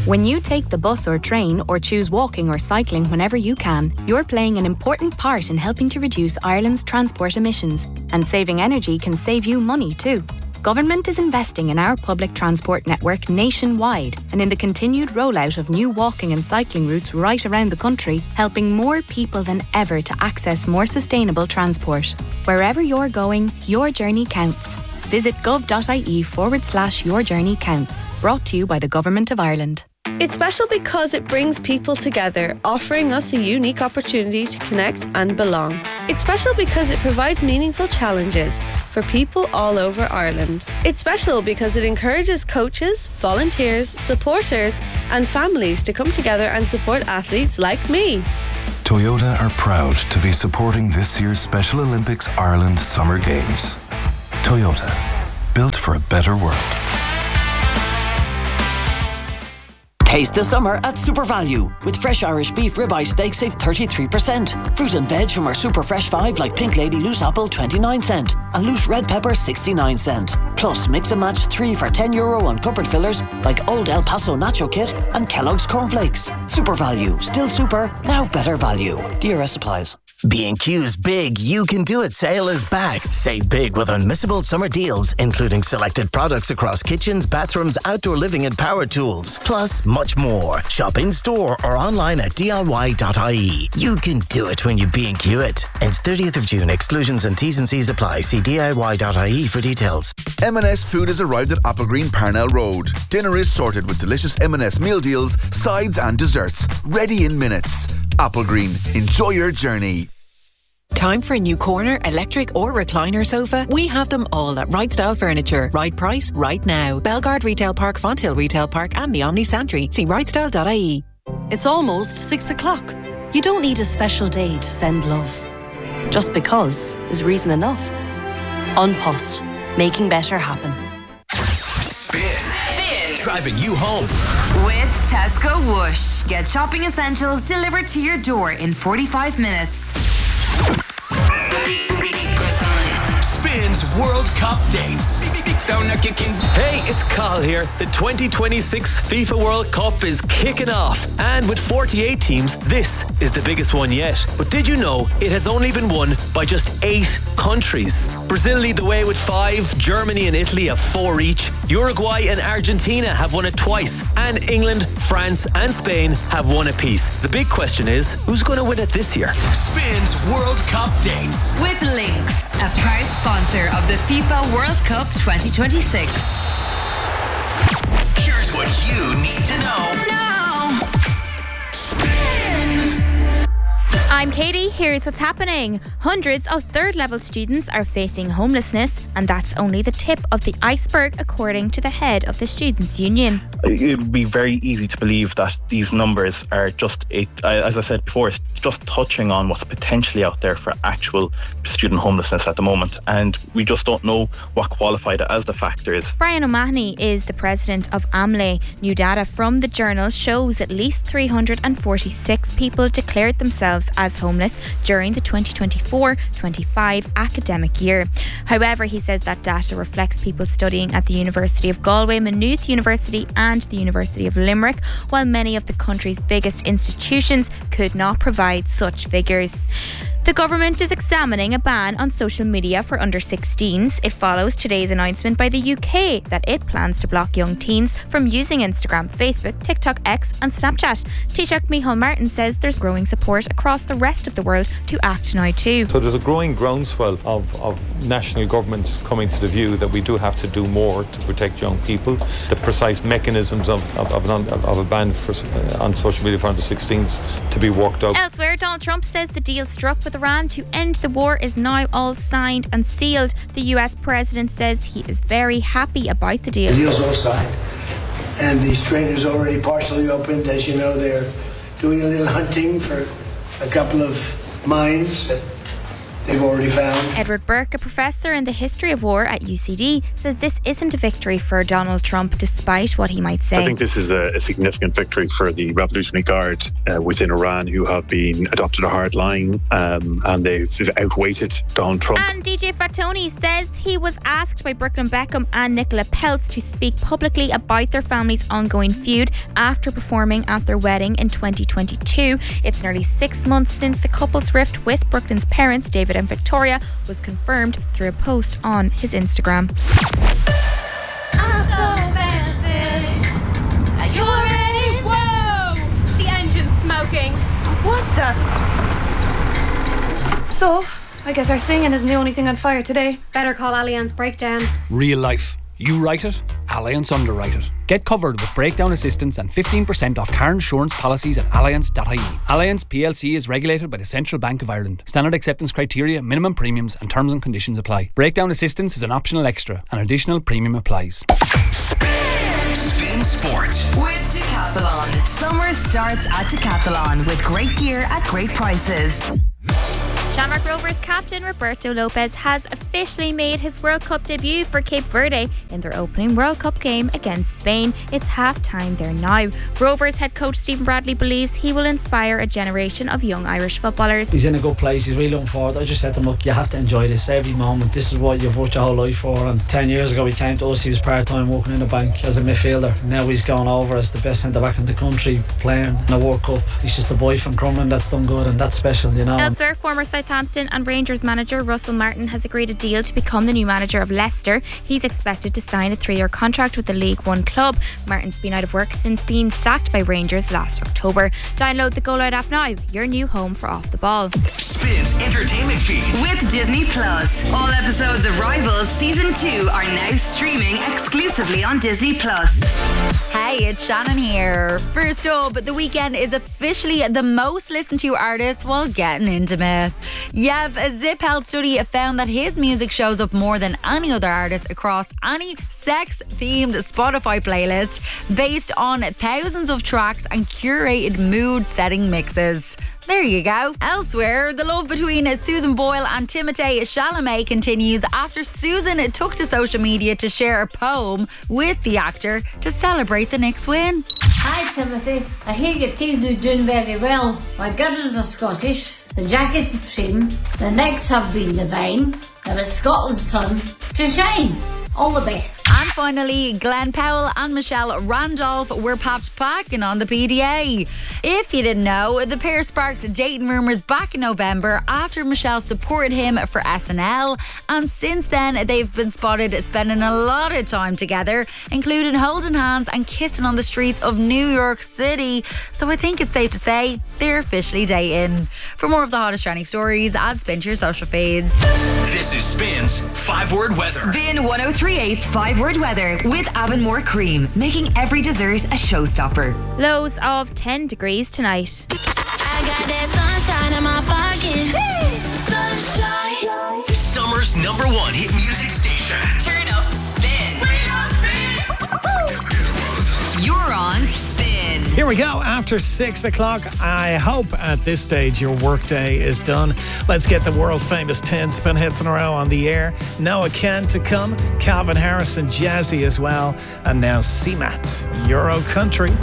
When you take the bus or train or choose walking or cycling whenever you can, you're playing an important part in helping to reduce Ireland's transport emissions. And saving energy can save you money too. Government is investing in our public transport network nationwide and in the continued rollout of new walking and cycling routes right around the country, helping more people than ever to access more sustainable transport. Wherever you're going, your journey counts. Visit gov.ie/your journey counts. Brought to you by the Government of Ireland. It's special because it brings people together, offering us a unique opportunity to connect and belong. It's special because it provides meaningful challenges for people all over Ireland. It's special because it encourages coaches, volunteers, supporters and families to come together and support athletes like me. Toyota are proud to be supporting this year's Special Olympics Ireland Summer Games. Toyota, built for a better world. Taste the summer at Super Value. With fresh Irish beef ribeye steak, save 33%. Fruit and veg from our Super Fresh 5 like Pink Lady loose apple 29 cent and loose red pepper 69 cent. Plus mix and match 3 for €10 on cupboard fillers like Old El Paso Nacho Kit and Kellogg's Cornflakes. Super Value. Still super, now better value. DRS applies. B&Q's Big You Can Do It sale is back. Save big with unmissable summer deals, including selected products across kitchens, bathrooms, outdoor living and power tools. Plus, much more. Shop in store or online at diy.ie. You can do it when you B&Q it. Ends 30th of June. Exclusions and T's and C's apply. See diy.ie for details. M&S Food has arrived at Applegreen Parnell Road. Dinner is sorted with delicious M&S meal deals, sides and desserts. Ready in minutes. Applegreen. Enjoy your journey. Time for a new corner, electric or recliner sofa? We have them all at Right Style Furniture. Right price, right now. Belgard Retail Park, Fonthill Retail Park and the Omni Santry. See rightstyle.ie. It's almost 6 o'clock. You don't need a special day to send love. Just because is reason enough. An Post. Making better happen. Spin. Driving you home. With Tesco Whoosh. Get shopping essentials delivered to your door in 45 minutes. Spin's World Cup dates. Hey, it's Carl here. The 2026 FIFA World Cup is kicking off. And with 48 teams, this is the biggest one yet. But did you know it has only been won by just 8 countries? Brazil lead the way with 5, Germany and Italy have 4 each. Uruguay and Argentina have won it twice. And England, France and Spain have won apiece. The big question is, who's going to win it this year? Spin's World Cup dates. With Lynx, a proud sponsor of the FIFA World Cup 2026. Here's what you need to know. Now. Spin. I'm Katie. Here's what's happening. Hundreds of third-level students are facing homelessness, and that's only the tip of the iceberg, according to the head of the Students' Union. It would be very easy to believe that these numbers are just, as I said before, it's just touching on what's potentially out there for actual student homelessness at the moment, and we just don't know what qualified as the factors. Brian O'Mahony is the president of AMLE. New data from the journal shows at least 346 people declared themselves as homeless during the 2024-25 academic year. However, he says that data reflects people studying at the University of Galway, Maynooth University and the University of Limerick, while many of the country's biggest institutions could not provide such figures. The government is examining a ban on social media for under 16s. It follows today's announcement by the UK that it plans to block young teens from using Instagram, Facebook, TikTok, X and Snapchat. Taoiseach Micheál Martin says there's growing support across the rest of the world to act now too. So there's a growing groundswell of national governments coming to the view that we do have to do more to protect young people. The precise mechanisms of a ban on social media for under 16s to be worked out. Elsewhere, Donald Trump says the deal struck with Iran to end the war is now all signed and sealed. The US president says he is very happy about the deal. The deal's all signed and the strait is already partially opened. As you know, they're doing a little hunting for a couple of mines that they've already found. Edward Burke, a professor in the history of war at UCD, says this isn't a victory for Donald Trump, despite what he might say. I think this is a significant victory for the Revolutionary Guard within Iran, who have been adopted a hard line and they've outweighted Donald Trump. And DJ Fatoni says he was asked by Brooklyn Beckham and Nicola Peltz to speak publicly about their family's ongoing feud after performing at their wedding in 2022. It's nearly 6 months since the couple's rift with Brooklyn's parents, David and Victoria, was confirmed through a post on his Instagram. I'm so fancy. Are you ready? Whoa! The engine's smoking. What the? So, I guess our singing isn't the only thing on fire today. Better call Allianz Breakdown. Real life. You write it, Allianz underwrite it. Get covered with breakdown assistance and 15% off car insurance policies at allianz.ie. Allianz PLC is regulated by the Central Bank of Ireland. Standard acceptance criteria, minimum premiums and terms and conditions apply. Breakdown assistance is an optional extra. An additional premium applies. Spin Sport with Decathlon. Summer starts at Decathlon with great gear at great prices. Shamrock Rovers captain Roberto Lopez has officially made his World Cup debut for Cape Verde in their opening World Cup game against Spain. It's half-time there now. Rovers head coach Stephen Bradley believes he will inspire a generation of young Irish footballers. He's in a good place, he's really looking forward. I just said to him, look, you have to enjoy this every moment. This is what you've worked your whole life for. And 10 years ago he came to us, he was part-time working in a bank as a midfielder. Now he's gone over as the best centre-back in the country playing in a World Cup. He's just a boy from Crumlin that's done good, and that's special, you know. Elsewhere, former Southampton and Rangers manager Russell Martin has agreed a deal to become the new manager of Leicester. He's expected to sign a 3-year contract with the League One club. Martin's been out of work since being sacked by Rangers last October. Download the Go Loud app now, your new home for Off the Ball. Spins entertainment feed with Disney Plus. All episodes of Rivals Season 2 are now streaming exclusively on Disney Plus. Hey, it's Shannon here. First up, The Weeknd is officially the most listened to artist while getting intimate. A Zip Health study found that his music shows up more than any other artist across any sex-themed Spotify playlist, based on thousands of tracks and curated mood-setting mixes. There you go. Elsewhere, the love between Susan Boyle and Timothée Chalamet continues after Susan took to social media to share a poem with the actor to celebrate the Knicks win. Hi Timothy, I hear your teams are doing very well. My girls are Scottish, the Jack is supreme, the Knicks have been divine, and it's Scotland's turn to shine. All the best. And finally, Glenn Powell and Michelle Randolph were popped packing on the PDA. If you didn't know, the pair sparked dating rumours back in November after Michelle supported him for SNL, and since then they've been spotted spending a lot of time together, including holding hands and kissing on the streets of New York City. So I think it's safe to say they're officially dating. For more of the hottest trending stories, add Spin to your social feeds. This is Spin's 5-word weather. Spin 103.8's 5-word weather with Avonmore Cream, making every dessert a showstopper. Lows of 10 degrees tonight. I got that sunshine in my pocket. Sunshine. Summer's #1 hit music station. Turn up Spin. You're on Spin. Here we go, after 6 o'clock. I hope at this stage your workday is done. Let's get the world famous 10 spin hits in a row on the air. Noah Ken to come, Calvin Harris and Jazzy as well. And now CMAT, Euro Country.